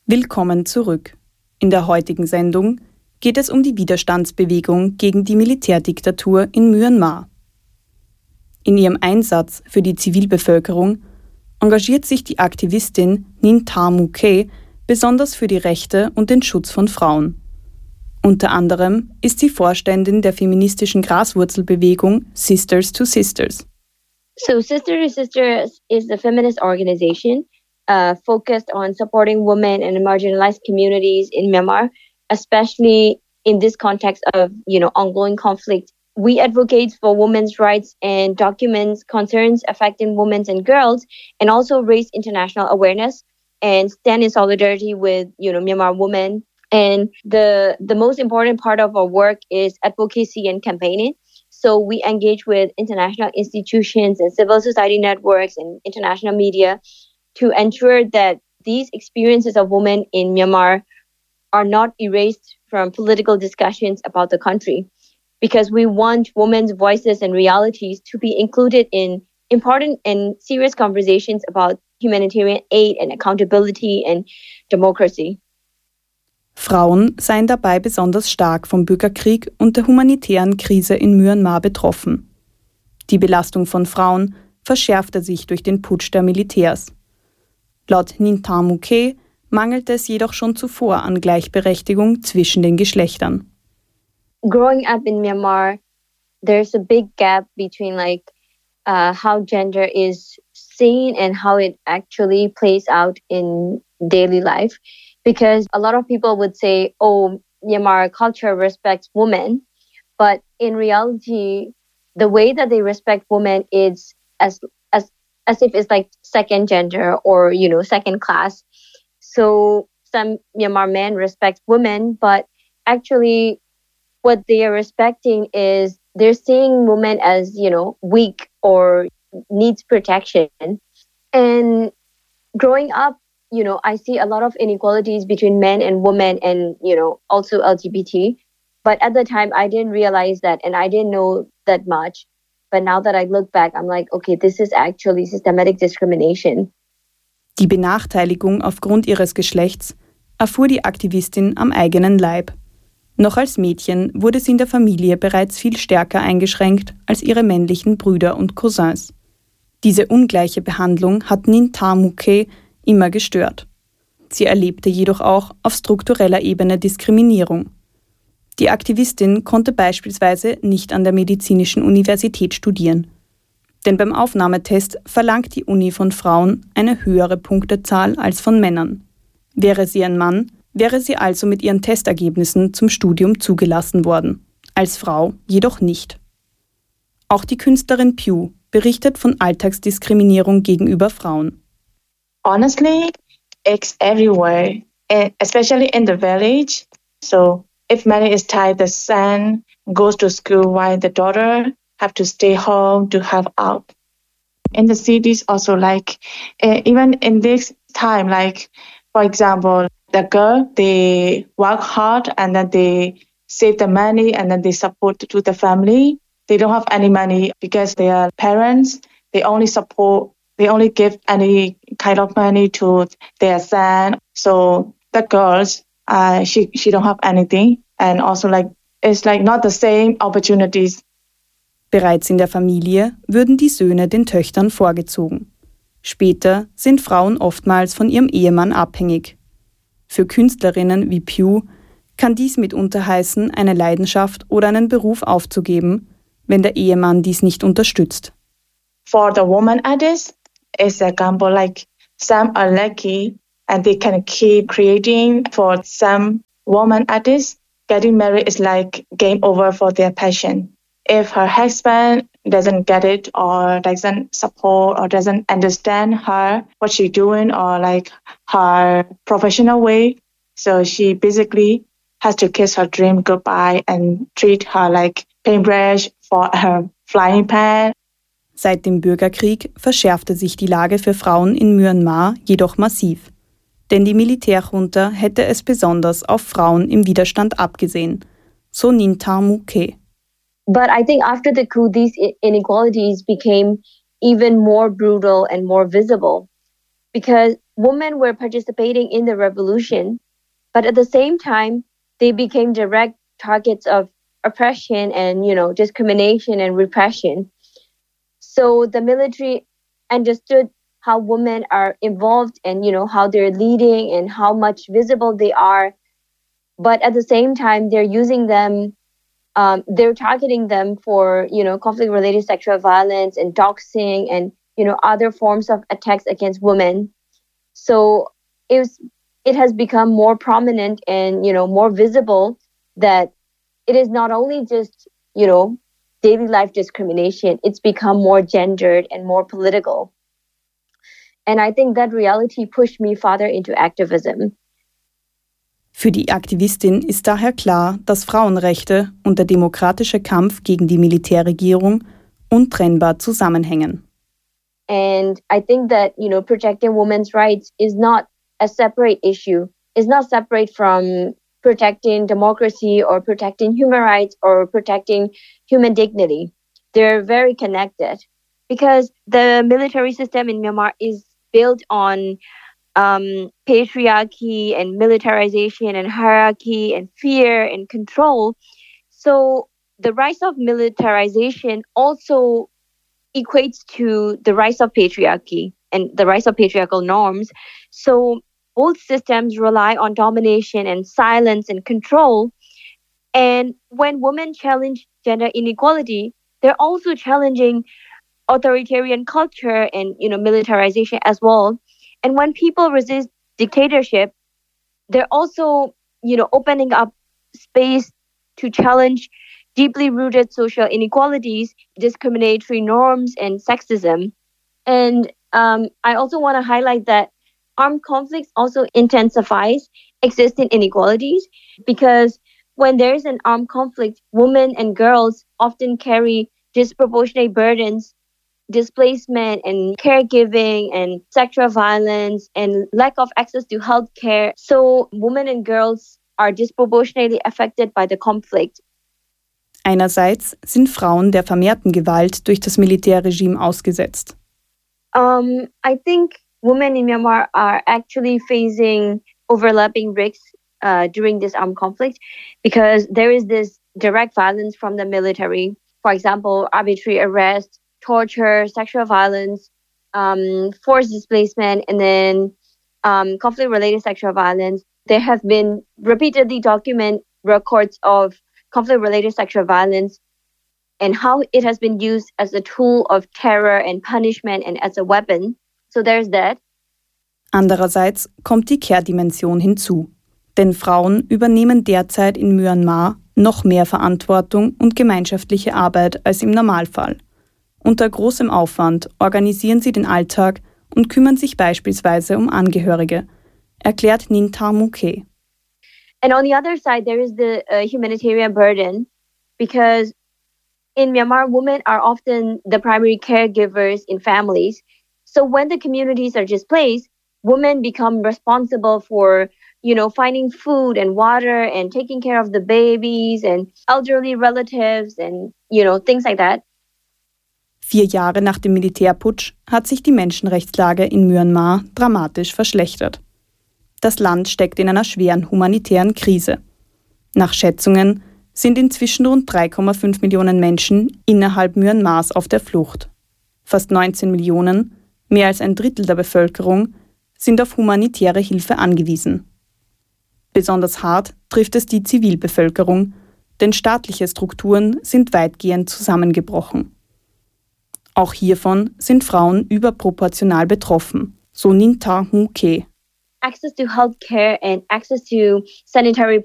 Willkommen zurück. In der heutigen Sendung geht es um die Widerstandsbewegung gegen die Militärdiktatur in Myanmar. In ihrem Einsatz für die Zivilbevölkerung engagiert sich die Aktivistin Ninh Tha Muu Khae besonders für die Rechte und den Schutz von Frauen. Unter anderem ist sie Vorständin der feministischen Graswurzelbewegung Sisters to Sisters. So Sisters to Sisters is a feminist organization focused on supporting women and marginalized communities in Myanmar, especially in this context of, ongoing conflict. We advocate for women's rights and documents concerns affecting women and girls, and also raise international awareness and stand in solidarity with, Myanmar women. And the most important part of our work is advocacy and campaigning. So we engage with international institutions and civil society networks and international media to ensure that these experiences of women in Myanmar are not erased from political discussions about the country, because we want women's voices and realities to be included in important and serious conversations about humanitarian aid and accountability and democracy. Frauen seien dabei besonders stark vom Bürgerkrieg und der humanitären Krise in Myanmar betroffen. Die Belastung von Frauen verschärfte sich durch den Putsch der Militärs. Laut Ninh Tha Muu Khae mangelte es jedoch schon zuvor an Gleichberechtigung zwischen den Geschlechtern. Growing up in Myanmar, there's a big gap between how gender is seen and how it actually plays out in daily life. Because a lot of people would say, oh, Myanmar culture respects women. But in reality, the way that they respect women is as if it's like second gender or, second class. So some Myanmar men respect women, but actually what they are respecting is they're seeing women as, weak or needs protection. And growing up, I see a lot of inequalities between men and women and, also LGBT. But at the time, I didn't realize that and I didn't know that much. But now that I look back, I'm like, okay, this is actually systematic discrimination. Die Benachteiligung aufgrund ihres Geschlechts erfuhr die Aktivistin am eigenen Leib. Noch als Mädchen wurde sie in der Familie bereits viel stärker eingeschränkt als ihre männlichen Brüder und Cousins. Diese ungleiche Behandlung hat Ninh Tha Muu Khae immer gestört. Sie erlebte jedoch auch auf struktureller Ebene Diskriminierung. Die Aktivistin konnte beispielsweise nicht an der Medizinischen Universität studieren. Denn beim Aufnahmetest verlangt die Uni von Frauen eine höhere Punktezahl als von Männern. Wäre sie ein Mann, wäre sie also mit ihren Testergebnissen zum Studium zugelassen worden, als Frau jedoch nicht. Auch die Künstlerin Pugh berichtet von Alltagsdiskriminierung gegenüber Frauen. Honestly, it's everywhere, especially in the village. So if money is tight, the son goes to school while the daughter have to stay home to help out. In the cities also, even in this time, for example, the girl, they work hard and then they save the money and then they support to the family. They don't have any money because their parents, they only give any kind of money to their son. So the girls, she don't have anything. And also it's not the same opportunities. Bereits in der Familie würden die Söhne den Töchtern vorgezogen. Später sind Frauen oftmals von ihrem Ehemann abhängig. Für Künstlerinnen wie Pugh kann dies mitunter heißen, eine Leidenschaft oder einen Beruf aufzugeben, wenn der Ehemann dies nicht unterstützt. For the woman artists, it's a gamble. Some are lucky and they can keep creating. For some woman artists, getting married is like game over for their passion. If her husband doesn't get it or doesn't support or doesn't understand her, what she's doing or her professional way, so she basically has to kiss her dream goodbye and treat her like paintbrush for her flying pan. Seit dem Bürgerkrieg verschärfte sich die Lage für Frauen in Myanmar jedoch massiv. Denn die Militärjunta hätte es besonders auf Frauen im Widerstand abgesehen, so Ninh Tha Muu Khae. But I think after the coup, these inequalities became even more brutal and more visible. Because women were participating in the revolution, but at the same time, they became direct targets of oppression and, discrimination and repression. So the military understood how women are involved and, how they're leading and how much visible they are. But at the same time, they're using them, they're targeting them for, conflict-related sexual violence and doxing and, other forms of attacks against women. So it has become more prominent and, more visible that it is not only just, daily life discrimination, it's become more gendered and more political. And I think that reality pushed me further into activism. Für die Aktivistin ist daher klar, dass Frauenrechte und der demokratische Kampf gegen die Militärregierung untrennbar zusammenhängen. And I think that, protecting women's rights is not a separate issue. It's not separate from protecting democracy or protecting human rights or protecting human dignity. They're very connected because the military system in Myanmar is built on patriarchy and militarization and hierarchy and fear and control. So the rise of militarization also equates to the rise of patriarchy and the rise of patriarchal norms. So both systems rely on domination and silence and control. And when women challenge gender inequality, they're also challenging authoritarian culture and, militarization as well. And when people resist dictatorship, they're also, opening up space to challenge deeply rooted social inequalities, discriminatory norms, and sexism. And I also want to highlight that armed conflicts also intensifies existing inequalities because when there's an armed conflict, women and girls often carry disproportionate burdens, displacement and caregiving and sexual violence and lack of access to health care. So women and girls are disproportionately affected by the conflict. Einerseits sind Frauen der vermehrten Gewalt durch das Militärregime ausgesetzt. I think women in Myanmar are actually facing overlapping risks during this armed conflict because there is this direct violence from the military. For example, arbitrary arrest, torture, sexual violence, forced displacement, and then conflict-related sexual violence. There have been repeatedly documented records of conflict-related sexual violence and how it has been used as a tool of terror and punishment and as a weapon. So there's that. Andererseits kommt die Kehrdimension hinzu. Denn Frauen übernehmen derzeit in Myanmar noch mehr Verantwortung und gemeinschaftliche Arbeit als im Normalfall. Unter großem Aufwand organisieren sie den Alltag und kümmern sich beispielsweise um Angehörige, erklärt Ninh Tha Mu Khe. And on the other side, there is the humanitarian burden because in Myanmar, women are often the primary caregivers in families. So when the communities are displaced, women become responsible for, finding food and water and taking care of the babies and elderly relatives and, things like that. 4 Jahre nach dem Militärputsch hat sich die Menschenrechtslage in Myanmar dramatisch verschlechtert. Das Land steckt in einer schweren humanitären Krise. Nach Schätzungen sind inzwischen rund 3,5 Millionen Menschen innerhalb Myanmars auf der Flucht. Fast 19 Millionen, mehr als ein Drittel der Bevölkerung, sind auf humanitäre Hilfe angewiesen. Besonders hart trifft es die Zivilbevölkerung, denn staatliche Strukturen sind weitgehend zusammengebrochen. Auch hiervon sind Frauen überproportional betroffen, so Ninh Tha Mu Khe. Access to healthcare and access to sanitary